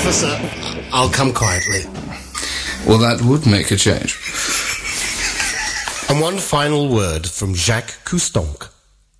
Officer, I'll come quietly. Well, that would make a change. And one final word from Jacques Cousteau.